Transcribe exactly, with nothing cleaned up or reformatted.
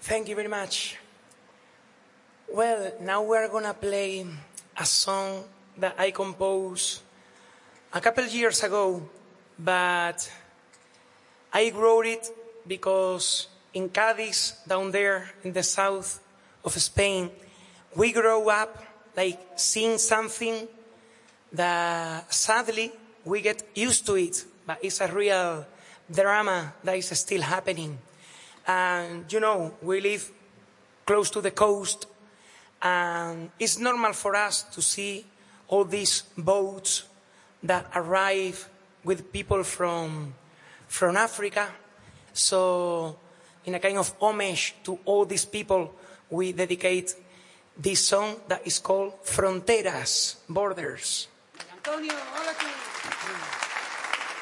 Thank you very much. Well, now we're gonna play a song that I composed a couple years ago, but I wrote it because in Cádiz, down there in the south of Spain, we grow up like seeing something that sadly we get used to it, but it's a real drama that is still happening. And you know, we live close to the coast, and it's normal for us to see all these boats that arrive with people from, from Africa. So in a kind of homage to all these people, we dedicate this song that is called Fronteras, Borders. Antonio, hola tú.